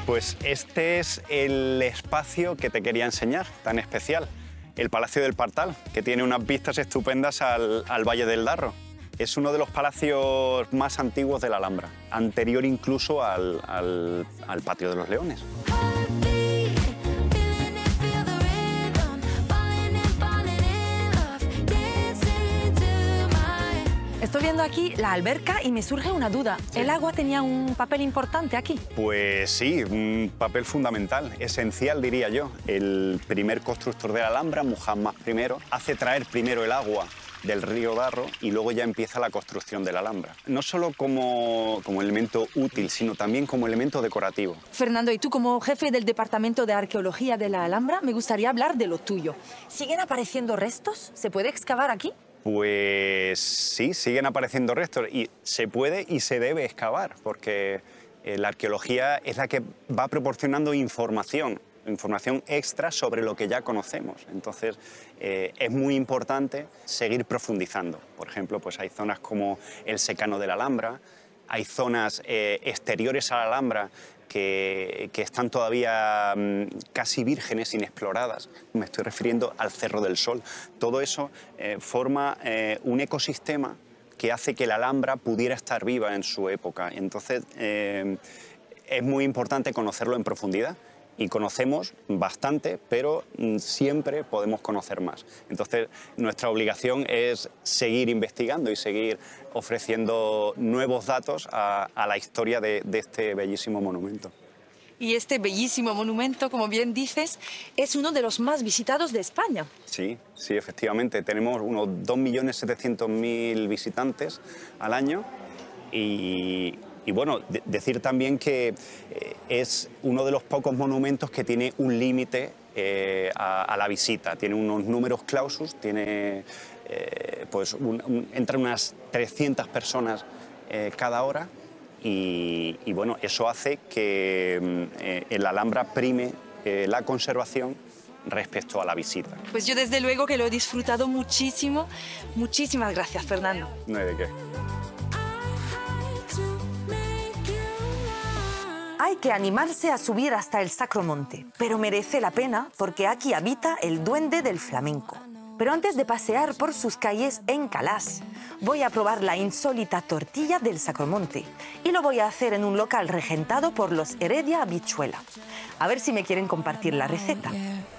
Pues este es el espacio que te quería enseñar, tan especial. El Palacio del Partal, que tiene unas vistas estupendas al Valle del Darro. Es uno de los palacios más antiguos de la Alhambra, anterior incluso al Patio de los Leones. Estoy viendo aquí la alberca y me surge una duda. Sí. ¿El agua tenía un papel importante aquí? Pues sí, un papel fundamental, esencial diría yo. El primer constructor de la Alhambra, Muhammad I, hace traer primero el agua del río Darro y luego ya empieza la construcción de la Alhambra. No solo como elemento útil, sino también como elemento decorativo. Fernando, y tú como jefe del Departamento de Arqueología de la Alhambra, me gustaría hablar de lo tuyo. ¿Siguen apareciendo restos? ¿Se puede excavar aquí? Pues sí, siguen apareciendo restos y se puede y se debe excavar porque la arqueología es la que va proporcionando información extra sobre lo que ya conocemos. Entonces es muy importante seguir profundizando. Por ejemplo, pues hay zonas como el secano de la Alhambra, hay zonas exteriores a la Alhambra que están todavía casi vírgenes, inexploradas. Me estoy refiriendo al Cerro del Sol. Todo eso forma un ecosistema que hace que la Alhambra pudiera estar viva en su época. Entonces es muy importante conocerlo en profundidad. Y conocemos bastante, pero siempre podemos conocer más. Entonces, nuestra obligación es seguir investigando y seguir ofreciendo nuevos datos a la historia de este bellísimo monumento. Y este bellísimo monumento, como bien dices, es uno de los más visitados de España. Sí, efectivamente. Tenemos unos 2.700.000 visitantes al año y bueno, decir también que es uno de los pocos monumentos que tiene un límite a la visita. Tiene unos números clausus, tiene, entran unas 300 personas cada hora y bueno, eso hace que en la Alhambra prime la conservación respecto a la visita. Pues yo desde luego que lo he disfrutado muchísimo. Muchísimas gracias, Fernando. No hay de qué. Hay que animarse a subir hasta el Sacro Monte, pero merece la pena porque aquí habita el duende del flamenco. Pero antes de pasear por sus calles en Calas, voy a probar la insólita tortilla del Sacro Monte y lo voy a hacer en un local regentado por los Heredia Habichuela. A ver si me quieren compartir la receta.